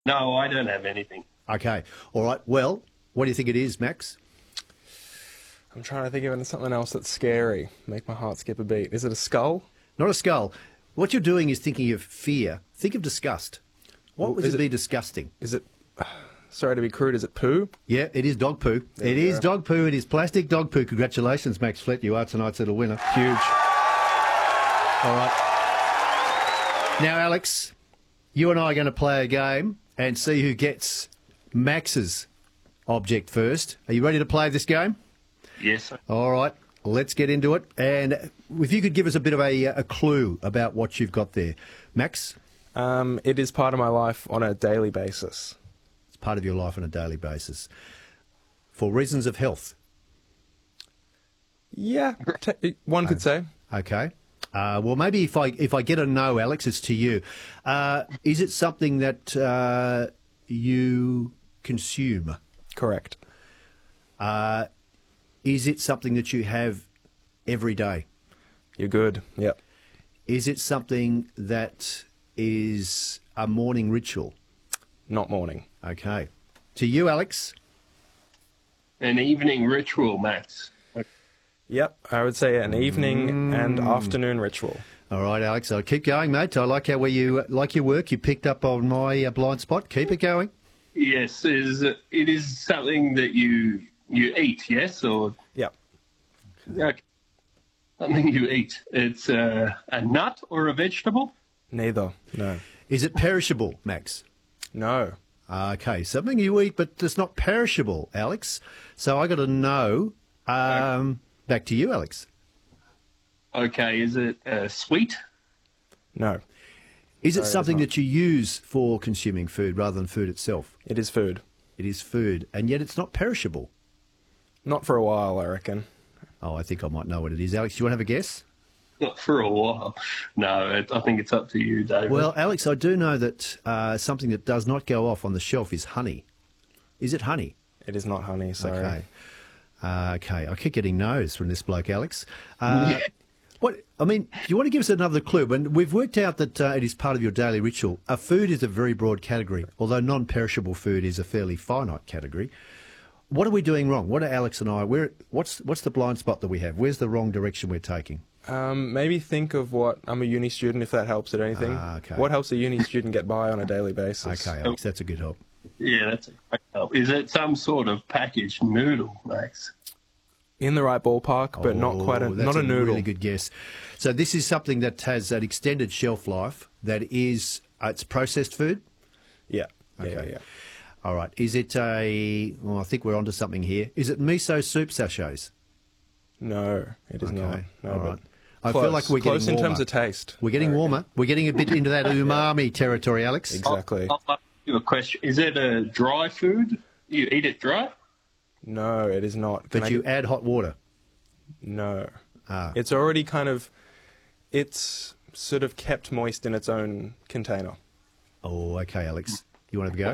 No, I don't have anything. Okay. All right. Well, what do you think it is, Max? I'm trying to think of something else that's scary. Make my heart skip a beat. Is it a skull? Not a skull. What you're doing is thinking of fear. Think of disgust. What would is it it- be disgusting? Is it... Sorry to be crude, is it poo? Yeah, it is dog poo. It is dog poo. It is plastic dog poo. Congratulations, Max Flett. You are tonight's little winner. Huge. All right. Now, Alex, you and I are going to play a game and see who gets Max's object first. Are you ready to play this game? Yes, sir. All right. Let's get into it. And if you could give us a bit of a clue about what you've got there. Max? It is part of my life on a daily basis. It's part of your life on a daily basis. For reasons of health. Yeah, one could say. Okay. Well, maybe if I get a no, Alex, it's to you. Is it something that you consume? Correct. Is it something that you have every day? You're good. Yep. Is it something that is a morning ritual? Not morning. Okay. To you, Alex? An evening ritual, Max. Yep, I would say an evening and afternoon ritual. All right, Alex, I'll keep going, mate. I like how you like your work. You picked up on my blind spot. Keep it going. Yes, it is something that you eat, yes? Or Yep. okay. Something you eat. It's a nut or a vegetable? Neither. No. Is it perishable, Max? No. Okay, something you eat, but it's not perishable, Alex. So I got to know. Back to you, Alex. Okay, is it sweet? No. Is it Sorry, something it's not. that you use for consuming food rather than food itself? It is food. It is food, and yet it's not perishable. Not for a while, I reckon. Oh, I think I might know what it is. Alex, do you want to have a guess? Not for a while. No, I think it's up to you, David. Well, Alex, I do know that something that does not go off on the shelf is honey. Is it honey? It is not honey, sorry. Okay. Okay, I keep getting no's from this bloke, Alex. What I mean, do you want to give us another clue? When we've worked out that it is part of your daily ritual. Food is a very broad category, although non-perishable food is a fairly finite category. What are we doing wrong? What are Alex and I? What's the blind spot that we have? Where's the wrong direction we're taking? Maybe think of what... I'm a uni student, if that helps at anything. Okay. What helps a uni student get by on a daily basis? Okay, Alex, that's a good help. Yeah, that's a great help. Is it some sort of packaged noodle, Max? In the right ballpark, but not quite that's not a noodle. Really good guess. So this is something that has an extended shelf life. That is, it's processed food. Yeah. Okay. Yeah. All right. Is it a? Well, I think we're onto something here. Is it miso soup sachets? No, it is Okay. not. No, All but right. I close. feel like we're close getting in warmer. terms of taste. We're getting warmer. We're getting a bit into that umami territory, Alex. Exactly. I'll ask you a question. Is it a dry food? You eat it dry? No, it is not. But you add hot water. No. Ah. It's already kind of... It's sort of kept moist in its own container. Oh, okay, Alex. You want to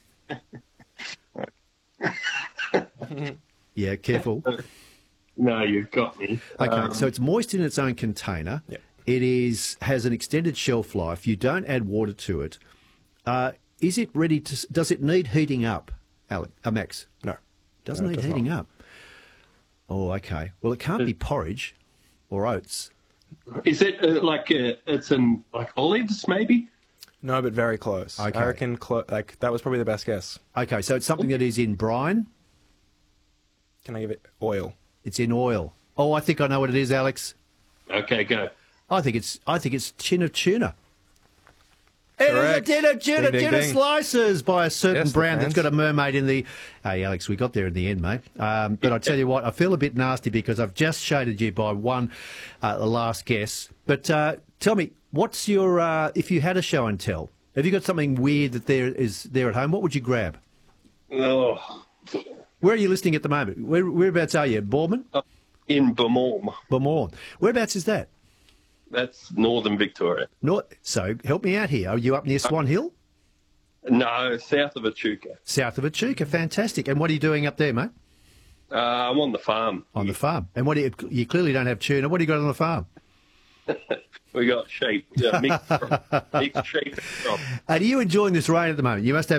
go? Yeah, careful. No, you've got me. Okay, so it's moist in its own container. Yep. It has an extended shelf life. You don't add water to it. Is it ready to? Does it need heating up, Max? No. Doesn't No, it need does heating not. up. Oh, okay. Well, it can't be porridge or oats. Is it it's in like olives, maybe? No, but very close. Okay. I reckon that was probably the best guess. Okay, so it's something that is in brine. Can I give it oil? It's in oil. Oh, I think I know what it is, Alex. Okay, go. I think it's tin of tuna. It is a Correct. tin of tuna, Ding, ding, tuna ding. slices by a certain Yes, the brand that's fans. got a mermaid in the... Hey, Alex, we got there in the end, mate. But I tell you what, I feel a bit nasty because I've just shaded you by one, the last guess. But tell me, what's your... if you had a show and tell, have you got something weird that is there at home? What would you grab? Oh, Where are you listening at the moment? Whereabouts are you? Bournemouth? in Beaumont. Beaumont. Whereabouts is that? That's northern Victoria. So help me out here. Are you up near Swan Hill? No, south of Echuca. South of Echuca. Fantastic. And what are you doing up there, mate? I'm on the farm. On the farm. And what do you clearly don't have tuna. What do you got on the farm? We got shape. Yeah, mixed shape. Are you enjoying this rain at the moment? You must have